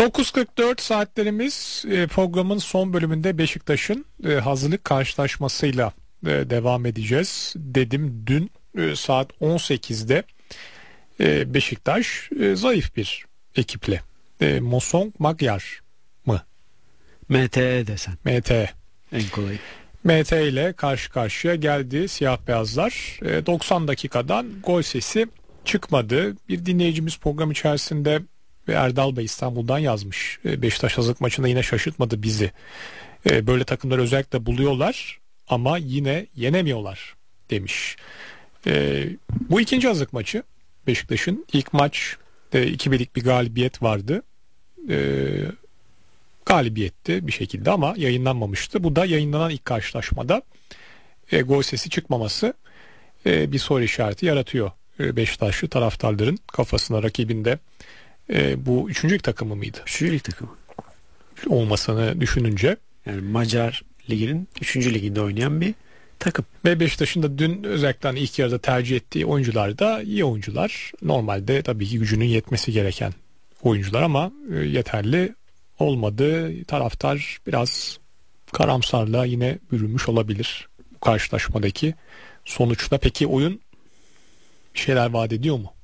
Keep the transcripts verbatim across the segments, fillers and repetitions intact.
dokuz kırk dört saatlerimiz, programın son bölümünde Beşiktaş'ın hazırlık karşılaşmasıyla devam edeceğiz. Dedim dün saat on sekizde Beşiktaş zayıf bir ekiple, Mosong Magyar mı? M T E desen. M T E. En kolay. M T E ile karşı karşıya geldi siyah beyazlar. doksan dakikadan gol sesi çıkmadı. Bir dinleyicimiz program içerisinde ve Erdal Bey İstanbul'dan yazmış. Beşiktaş hazırlık maçında yine şaşırtmadı bizi. Böyle takımları özellikle buluyorlar ama yine yenemiyorlar demiş. Bu ikinci hazırlık maçı Beşiktaş'ın. İlk maç iki birlik bir galibiyet vardı. Galibiyetti bir şekilde ama yayınlanmamıştı. Bu da yayınlanan ilk karşılaşmada gol sesi çıkmaması bir soru işareti yaratıyor. Beşiktaşlı taraftarların kafasına, rakibinde e, bu üçüncü lig takımı mıydı? Üçüncü lig takımı olmasını düşününce. Yani Macar liginin üçüncü liginde oynayan bir takım. Ve Beşiktaş'ın da dün özellikle hani ilk yarıda tercih ettiği oyuncular da iyi oyuncular. Normalde tabii ki gücünün yetmesi gereken oyuncular ama e, yeterli olmadı. Taraftar biraz karamsarlığa yine bürünmüş olabilir bu karşılaşmadaki sonuçta. Peki oyun bir şeyler vaat ediyor mu?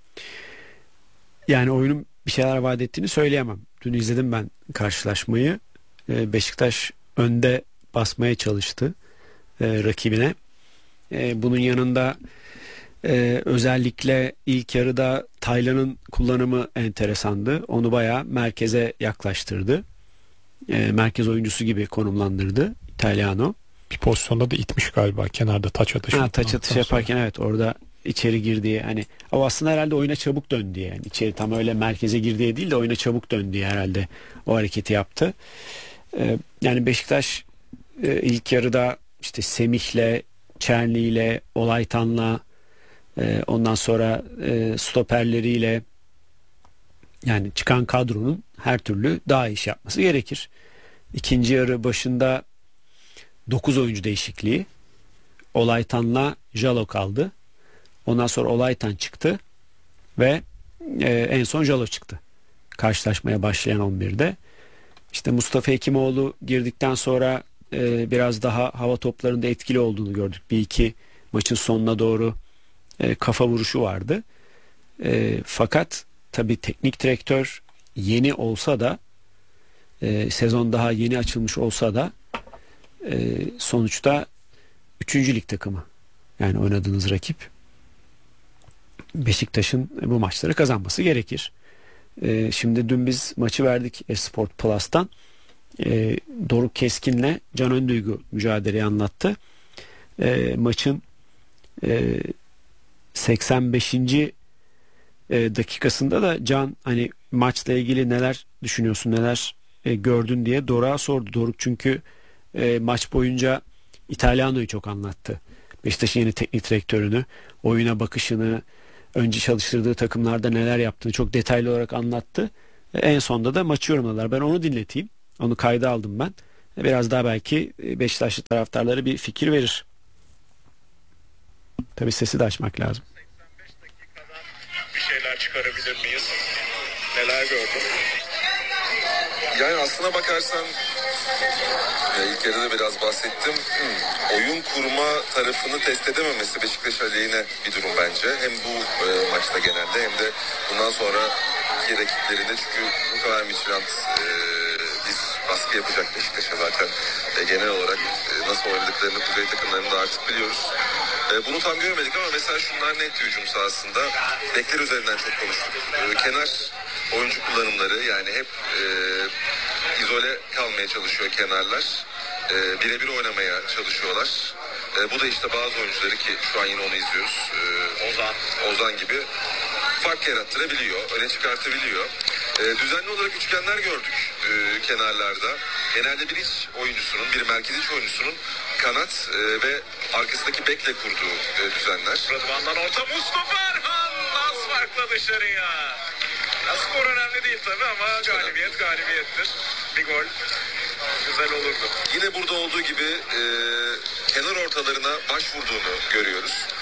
Yani oyunun bir şeyler vaat ettiğini söyleyemem. Dün izledim ben karşılaşmayı. Beşiktaş önde basmaya çalıştı e, rakibine. E, bunun yanında e, özellikle ilk yarıda Taylan'ın kullanımı enteresandı. Onu bayağı merkeze yaklaştırdı. E, merkez oyuncusu gibi konumlandırdı İtalyano. Bir pozisyonda da itmiş galiba kenarda taç atışı. Ha, taç atışı yaparken evet orada içeri girdiği, hani o aslında herhalde oyuna çabuk dön diye, yani içeri tam öyle merkeze girdiği değil de oyuna çabuk dön diye herhalde o hareketi yaptı. Ee, yani Beşiktaş e, ilk yarıda işte Semih'le, Çerni'yle, Olaytan'la e, ondan sonra e, stoperleriyle, yani çıkan kadronun her türlü daha iyi iş yapması gerekir. İkinci yarı başında dokuz oyuncu değişikliği, Olaytan'la Jalo kaldı. Ondan sonra Olaytan çıktı ve e, en son Jalo çıktı. Karşılaşmaya başlayan on birde. İşte Mustafa Hekimoğlu girdikten sonra e, biraz daha hava toplarında etkili olduğunu gördük. Bir iki maçın sonuna doğru e, kafa vuruşu vardı. E, fakat tabii teknik direktör yeni olsa da, e, sezon daha yeni açılmış olsa da e, sonuçta üçüncü lig takımı. Yani oynadığınız rakip. Beşiktaş'ın bu maçları kazanması gerekir. Ee, şimdi dün biz maçı verdik Esport Plus'tan. Ee, Doruk Keskin'le Can Önduygu mücadeleyi anlattı. Ee, maçın e, seksen beşinci E, dakikasında da Can hani maçla ilgili neler düşünüyorsun, neler e, gördün diye Doruk'a sordu. Doruk çünkü e, maç boyunca İtalyano'yu çok anlattı. Beşiktaş'ın yeni teknik direktörünü, oyuna bakışını, önce çalıştırdığı takımlarda neler yaptığını çok detaylı olarak anlattı. En sonda da maçı yorumladılar. Ben onu dinleteyim. Onu kayda aldım ben. Biraz daha belki Beşiktaşlı taraftarları bir fikir verir. Tabii sesi de açmak lazım. seksen beş dakikadan bir şeyler çıkarabilir miyiz? Neler gördün? Yani aslına bakarsan ya ilk yarıda biraz bahsettim. Hmm. Oyun kurma tarafını test edememesi Beşiktaş aleyhine bir durum bence. Hem bu e, maçta genelde hem de bundan sonra iki rakiplerinde, çünkü muhtemelen Midtjylland e, biz baskı yapacak Beşiktaş'a zaten. E, genel olarak e, nasıl oynadıklarını kuzey takımlarında artık biliyoruz. E, bunu tam görmedik ama mesela şunlar net hücum sahasında. Bekler üzerinden çok konuştuk. E, kenar oyuncu kullanımları, yani hep e, izole kalmaya çalışıyor kenarlar. E, birebir oynamaya çalışıyorlar. E, bu da işte bazı oyuncuları, ki şu an yine onu izliyoruz. E, Ozan, Ozan gibi fark yarattırabiliyor, öne çıkartabiliyor. E, düzenli olarak üçgenler gördük e, kenarlarda. Genelde bir iç oyuncusunun, bir merkez iç oyuncusunun kanat e, ve arkasındaki bekle kurduğu e, düzenler. Rıdvan'dan orta, Mustafa Erhan nasıl farkla dışarıya. Skor önemli değil tabii ama galibiyet galibiyettir. Bir gol güzel olurdu. Yine burada olduğu gibi e, kenar ortalarına başvurduğunu görüyoruz.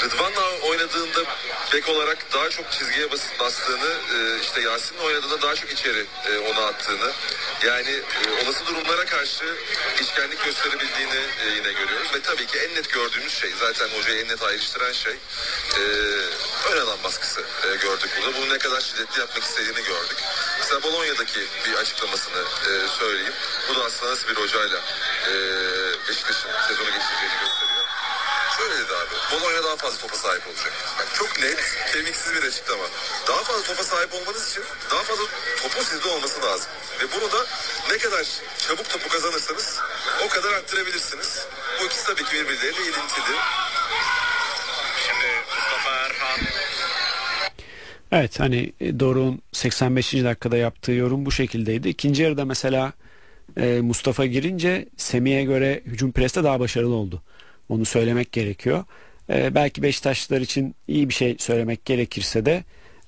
Rıdvan'la oynadığında bek olarak daha çok çizgiye bas, bastığını, e, işte Yasin'le oynadığında daha çok içeri e, ona attığını, yani e, olası durumlara karşı içkenlik gösterebildiğini e, yine görüyoruz. Ve tabii ki en net gördüğümüz şey, zaten hocayı en net ayrıştıran şey e, ön alan baskısı e, gördük burada. Bunu ne kadar şiddetli yapmak istediğini gördük. Mesela Bolonya'daki bir açıklamasını e, söyleyeyim. Bu da aslında nasıl bir hocayla e, Beşiktaş'ın sezonu geçireceğini gösteriyor. Şöyle dedi abi, Bologna daha fazla topa sahip olacak. Bak, çok net, kemiksiz bir açıklama. Daha fazla topa sahip olmanız için daha fazla topun sizde olması lazım. Ve bunu da ne kadar çabuk topu kazanırsanız o kadar arttırabilirsiniz. Bu ikisi tabii ki birbirleriyle ilintili. Şimdi Mustafa Erhan. Evet, hani Doruk'un seksen beşinci dakikada yaptığı yorum bu şekildeydi. İkinci yarıda mesela e, Mustafa girince Semih'e göre hücum preste daha başarılı oldu. Onu söylemek gerekiyor. E, belki Beşiktaşlılar için iyi bir şey söylemek gerekirse de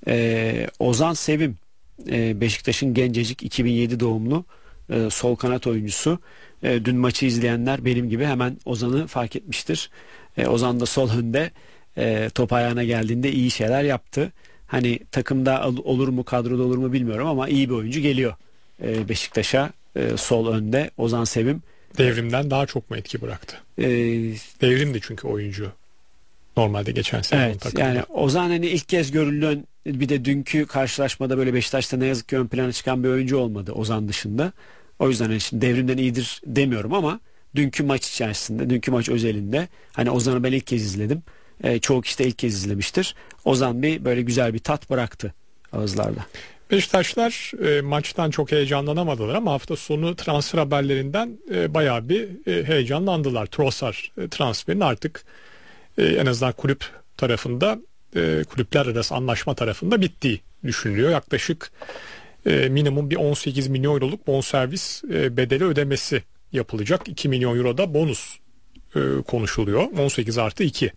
e, Ozan Sevim, e, Beşiktaş'ın gencecik iki bin yedi doğumlu e, sol kanat oyuncusu. E, dün maçı izleyenler benim gibi hemen Ozan'ı fark etmiştir. E, Ozan da sol önde e, top ayağına geldiğinde iyi şeyler yaptı. Hani takımda olur mu, kadroda olur mu bilmiyorum ama iyi bir oyuncu geliyor e, Beşiktaş'a e, sol önde Ozan Sevim. Devrim'den daha çok mu etki bıraktı? Ee, Devrim'di çünkü oyuncu. Normalde geçen sezon evet, takımda. yani Ozan hani ilk kez görüldü, bir de dünkü karşılaşmada böyle Beşiktaş'ta ne yazık ki ön plana çıkan bir oyuncu olmadı Ozan dışında. O yüzden hani şimdi Devrim'den iyidir demiyorum ama dünkü maç içerisinde, dünkü maç özelinde hani Ozan'ı ben ilk kez izledim. Ee, çoğu kişi de ilk kez izlemiştir. Ozan bir böyle güzel bir tat bıraktı ağızlarda. Beşiktaşlar e, maçtan çok heyecanlanamadılar ama hafta sonu transfer haberlerinden e, bayağı bir e, heyecanlandılar. Trossard e, transferinin artık e, en azından kulüp tarafında, e, kulüpler arası anlaşma tarafında bittiği düşünülüyor. Yaklaşık e, minimum bir on sekiz milyon euroluk bonservis e, bedeli ödemesi yapılacak. iki milyon euro da bonus e, konuşuluyor. on sekiz artı iki.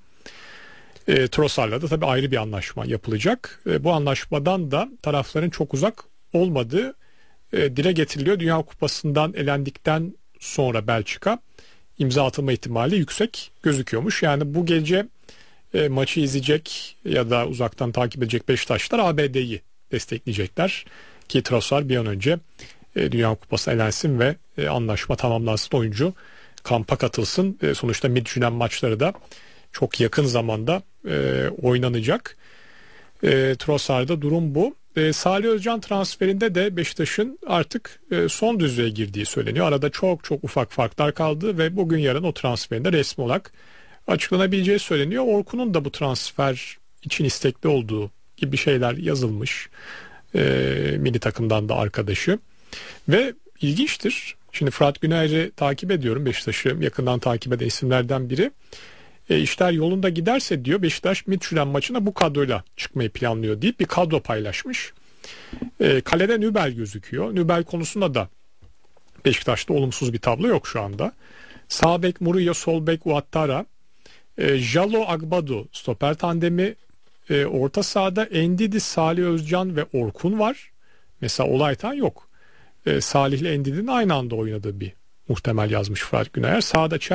E, Trossard'la da tabii ayrı bir anlaşma yapılacak. E, bu anlaşmadan da tarafların çok uzak olmadığı e, dile getiriliyor. Dünya Kupası'ndan elendikten sonra Belçika imza atılma ihtimali yüksek gözüküyormuş. Yani bu gece e, maçı izleyecek ya da uzaktan takip edecek Beşiktaşlar A B D'yi destekleyecekler ki Trossard bir an önce e, Dünya Kupası elensin ve e, anlaşma tamamlansın, oyuncu kampa katılsın. E, sonuçta mid-Junen maçları da çok yakın zamanda e, oynanacak. E, Trossard'da durum bu. E, Salih Özcan transferinde de Beşiktaş'ın artık e, son düzlüğe girdiği söyleniyor. Arada çok çok ufak farklar kaldı ve bugün yarın o transferinde resmi olarak açıklanabileceği söyleniyor. Orkun'un da bu transfer için istekli olduğu gibi şeyler yazılmış. E, milli takımdan da arkadaşı. Ve ilginçtir. Şimdi Fırat Güner'i takip ediyorum. Beşiktaş'ı yakından takip eden isimlerden biri. E, işler yolunda giderse diyor Beşiktaş Midtjylland maçına bu kadroyla çıkmayı planlıyor deyip bir kadro paylaşmış. E, kalede Nübel gözüküyor. Nübel konusunda da Beşiktaş'ta olumsuz bir tablo yok şu anda. Sağ bek Murillo, sol bek Ouattara, e, Jalo Agbado stoper tandemi, e, orta sahada Endidi, Salih Özcan ve Orkun var. Mesela Olaytan yok. E, Salih ile Endidi'nin aynı anda oynadığı bir muhtemel yazmış Fırat Güner. Sağda